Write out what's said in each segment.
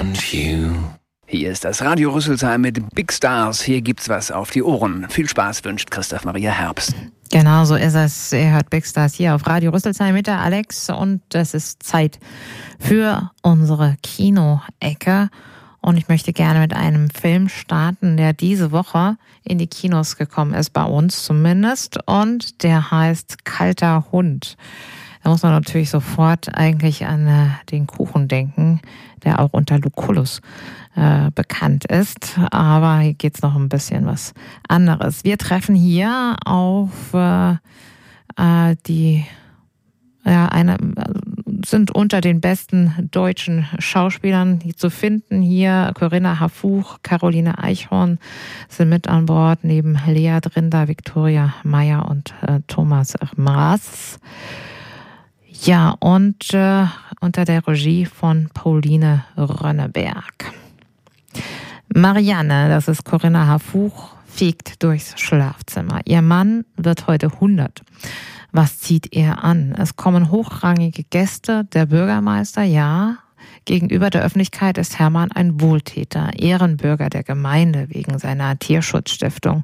want you. Hier ist das Radio Rüsselsheim mit Big Stars. Hier gibt's was auf die Ohren. Viel Spaß wünscht Christoph Maria Herbst. Genau so ist es. Ihr hört Big Stars hier auf Radio Rüsselsheim mit der Alex. Und es ist Zeit für unsere Kino-Ecke. Und ich möchte gerne mit einem Film starten, der diese Woche in die Kinos gekommen ist, bei uns zumindest. Und der heißt Kalter Hund. Da muss man natürlich sofort eigentlich an den Kuchen denken, der auch unter Lucullus bekannt ist. Aber hier geht's noch ein bisschen was anderes. Wir treffen hier auf sind unter den besten deutschen Schauspielern zu finden. Hier Corinna Harfouch, Caroline Eichhorn sind mit an Bord, neben Lea Drinder, Viktoria Meyer und Thomas Maas. Ja, und unter der Regie von Pauline Rönneberg. Marianne, das ist Corinna Harfouch, fegt durchs Schlafzimmer. Ihr Mann wird heute 100. Was zieht er an? Es kommen hochrangige Gäste, der Bürgermeister, ja. Gegenüber der Öffentlichkeit ist Hermann ein Wohltäter, Ehrenbürger der Gemeinde wegen seiner Tierschutzstiftung.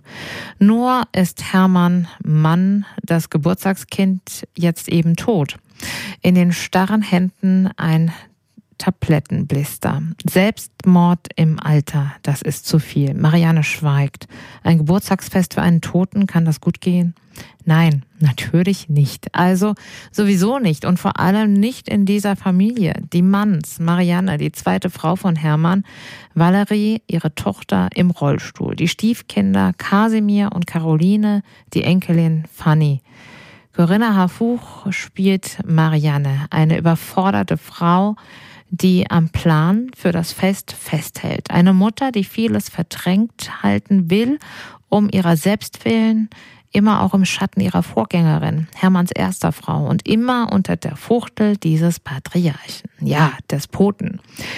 Nur ist Hermann Mann, das Geburtstagskind, jetzt eben tot. In den starren Händen ein Tablettenblister. Selbstmord im Alter, das ist zu viel. Marianne schweigt. Ein Geburtstagsfest für einen Toten, kann das gut gehen? Nein, natürlich nicht. Also sowieso nicht und vor allem nicht in dieser Familie. Die Manns, Marianne, die zweite Frau von Hermann, Valerie, ihre Tochter im Rollstuhl, die Stiefkinder Kasimir und Caroline, die Enkelin Fanny. Corinna Harfouch spielt Marianne, eine überforderte Frau, die am Plan für das Fest festhält. Eine Mutter, die vieles verdrängt halten will, um ihrer selbst willen, immer auch im Schatten ihrer Vorgängerin, Hermanns erster Frau und immer unter der Fuchtel dieses Patriarchen, ja, Despoten.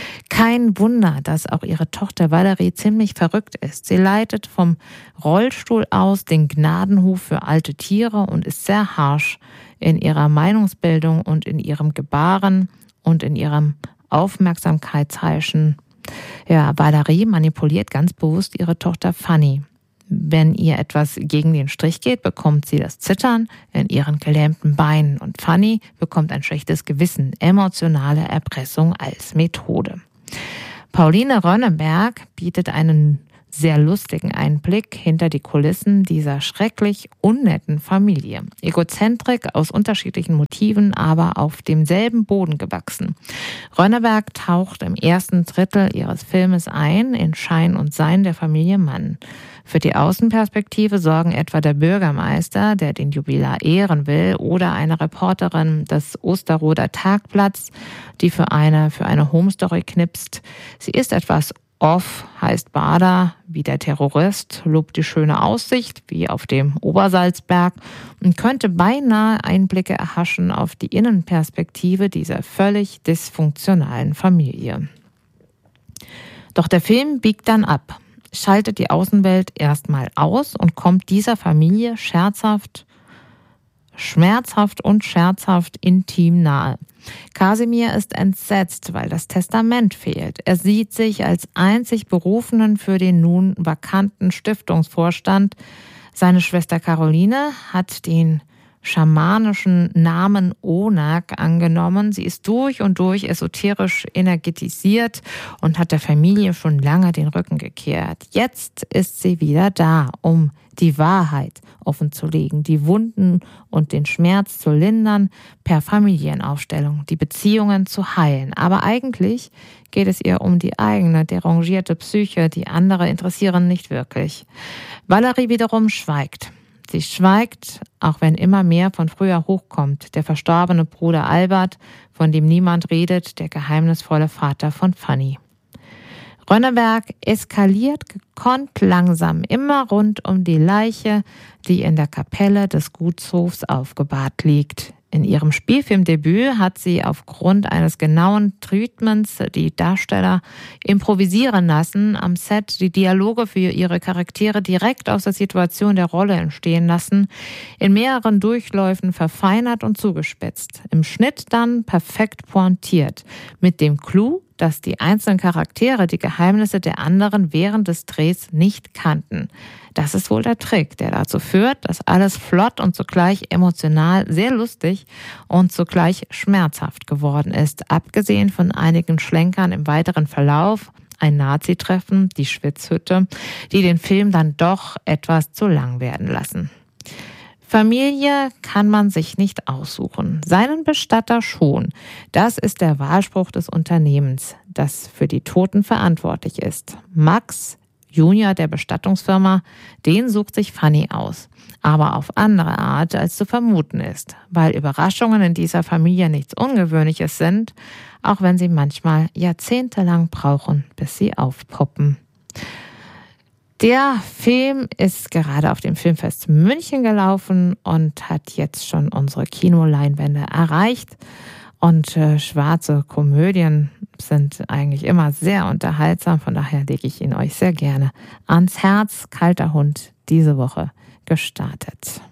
Kein Wunder, dass auch ihre Tochter Valerie ziemlich verrückt ist. Sie leitet vom Rollstuhl aus den Gnadenhof für alte Tiere und ist sehr harsch in ihrer Meinungsbildung und in ihrem Gebaren und in ihrem Aufmerksamkeitsheischen. Ja, Valerie manipuliert ganz bewusst ihre Tochter Fanny. Wenn ihr etwas gegen den Strich geht, bekommt sie das Zittern in ihren gelähmten Beinen und Fanny bekommt ein schlechtes Gewissen, emotionale Erpressung als Methode. Pauline Rönneberg bietet einen sehr lustigen Einblick hinter die Kulissen dieser schrecklich unnetten Familie. Egozentrik aus unterschiedlichen Motiven, aber auf demselben Boden gewachsen. Rönneberg taucht im ersten Drittel ihres Filmes ein in Schein und Sein der Familie Mann. Für die Außenperspektive sorgen etwa der Bürgermeister, der den Jubilar ehren will, oder eine Reporterin des Osterroder Tagblatts, die für eine Home-Story knipst. Sie ist etwas off, heißt Bader, wie der Terrorist, lobt die schöne Aussicht, wie auf dem Obersalzberg, und könnte beinahe Einblicke erhaschen auf die Innenperspektive dieser völlig dysfunktionalen Familie. Doch der Film biegt dann ab, schaltet die Außenwelt erstmal aus und kommt dieser Familie schmerzhaft und scherzhaft intim nahe. Kasimir ist entsetzt, weil das Testament fehlt. Er sieht sich als einzig Berufenen für den nun vakanten Stiftungsvorstand. Seine Schwester Caroline hat den schamanischen Namen Onak angenommen. Sie ist durch und durch esoterisch energetisiert und hat der Familie schon lange den Rücken gekehrt. Jetzt ist sie wieder da, um die Wahrheit offenzulegen, die Wunden und den Schmerz zu lindern, per Familienaufstellung, die Beziehungen zu heilen. Aber eigentlich geht es ihr um die eigene, derangierte Psyche, die andere interessieren nicht wirklich. Valerie wiederum schweigt. Sie schweigt, auch wenn immer mehr von früher hochkommt. Der verstorbene Bruder Albert, von dem niemand redet, der geheimnisvolle Vater von Fanny. Rönneberg eskaliert gekonnt langsam, immer rund um die Leiche, die in der Kapelle des Gutshofs aufgebahrt liegt. In ihrem Spielfilmdebüt hat sie aufgrund eines genauen Treatments die Darsteller improvisieren lassen, am Set die Dialoge für ihre Charaktere direkt aus der Situation der Rolle entstehen lassen, in mehreren Durchläufen verfeinert und zugespitzt, im Schnitt dann perfekt pointiert, mit dem Clou, dass die einzelnen Charaktere die Geheimnisse der anderen während des Drehs nicht kannten. Das ist wohl der Trick, der dazu führt, dass alles flott und zugleich emotional sehr lustig und zugleich schmerzhaft geworden ist. Abgesehen von einigen Schlenkern im weiteren Verlauf, ein Nazi-Treffen, die Schwitzhütte, die den Film dann doch etwas zu lang werden lassen. Familie kann man sich nicht aussuchen, seinen Bestatter schon. Das ist der Wahlspruch des Unternehmens, das für die Toten verantwortlich ist. Max, Junior der Bestattungsfirma, den sucht sich Fanny aus. Aber auf andere Art, als zu vermuten ist, weil Überraschungen in dieser Familie nichts Ungewöhnliches sind, auch wenn sie manchmal jahrzehntelang brauchen, bis sie aufpoppen. Der Film ist gerade auf dem Filmfest München gelaufen und hat jetzt schon unsere Kinoleinwände erreicht. Und schwarze Komödien sind eigentlich immer sehr unterhaltsam. Von daher lege ich ihn euch sehr gerne ans Herz. Kalter Hund, diese Woche gestartet.